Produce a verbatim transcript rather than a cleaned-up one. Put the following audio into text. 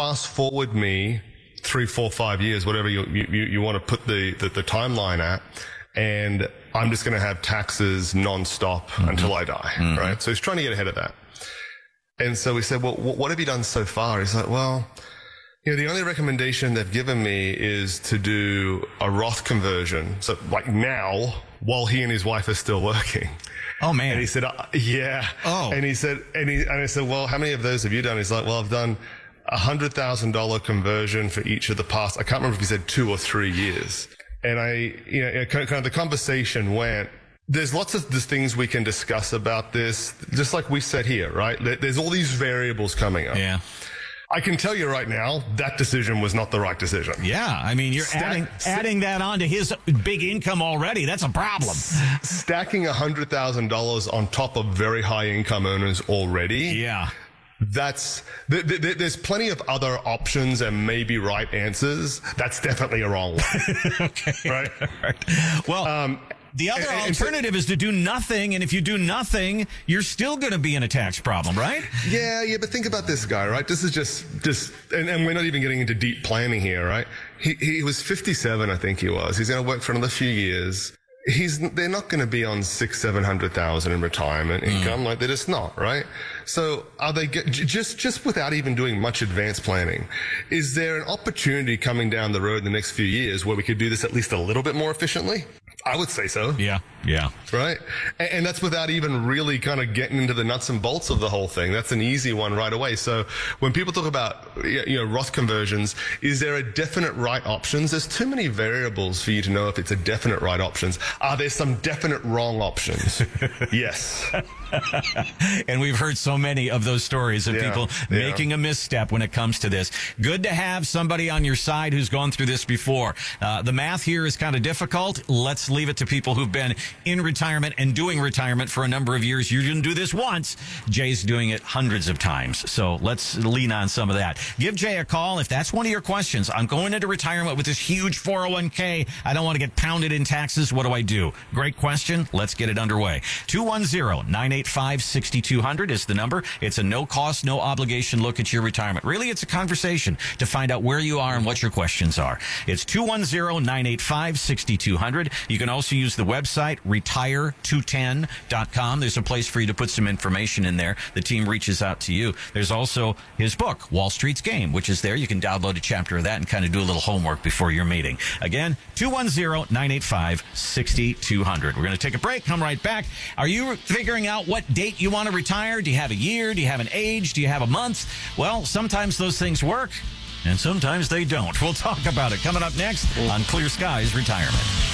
fast forward me three, four, five years, whatever you, you, you want to put the, the, the timeline at, and I'm just going to have taxes nonstop mm-hmm. until I die, mm-hmm. right? So he's trying to get ahead of that. And so we said, well, what have you done so far? He's like, well, you know, the only recommendation they've given me is to do a Roth conversion. So like now, while he and his wife are still working. Oh man. And he said, uh, yeah. Oh. And he said, and he, and I said, well, how many of those have you done? He's like, well, I've done a hundred thousand dollar conversion for each of the past. I can't remember if he said two or three years. And I, you know, kind of the conversation went, there's lots of these things we can discuss about this, just like we said here, right? There's all these variables coming up. Yeah. I can tell you right now, that decision was not the right decision. Yeah, I mean, you're Stack, adding adding that on to his big income already. That's a problem. Stacking one hundred thousand dollars on top of very high income earners already. Yeah. That's, th- th- there's plenty of other options and maybe right answers. That's definitely a wrong one. Okay. Right? Right. Well, um, the other and, alternative and so, is to do nothing, and if you do nothing, you're still going to be in a tax problem, right? Yeah, yeah, but think about this guy, right? This is just, just, and, and we're not even getting into deep planning here, right? He, he was fifty-seven, I think he was. He's going to work for another few years. He's, they're not going to be on six, seven hundred thousand in retirement income, mm. like they're just not, right? So are they get, just, just without even doing much advanced planning? Is there an opportunity coming down the road in the next few years where we could do this at least a little bit more efficiently? I would say so. Yeah, yeah. Right? And, and that's without even really kind of getting into the nuts and bolts of the whole thing. That's an easy one right away. So when people talk about, you know, Roth conversions, is there a definite right options? There's too many variables for you to know if it's a definite right options. Are there some definite wrong options? Yes. And we've heard so many of those stories of yeah, people yeah. making a misstep when it comes to this. Good to have somebody on your side who's gone through this before. Uh, the math here is kind of difficult. Let's leave it to people who've been in retirement and doing retirement for a number of years. You didn't do this once. Jay's doing it hundreds of times. So let's lean on some of that. Give Jay a call if that's one of your questions. I'm going into retirement with this huge four oh one k. I don't want to get pounded in taxes. What do I do? Great question. Let's get it underway. two one zero, nine eight five, six two zero zero is the number. It's a no-cost, no-obligation look at your retirement. Really, it's a conversation to find out where you are and what your questions are. It's two one zero, nine eight five, six two zero zero. You can also use the website, retire two ten dot com. There's a place for you to put some information in there. The team reaches out to you. There's also his book, Wall Street's Game, which is there. You can download a chapter of that and kind of do a little homework before your meeting. Again, two one zero, nine eight five, six two zero zero. We're going to take a break, come right back. Are you figuring out what date you want to retire? Do you have a year? Do you have an age? Do you have a month? Well, sometimes those things work, and sometimes they don't. We'll talk about it coming up next on Clear Skies Retirement.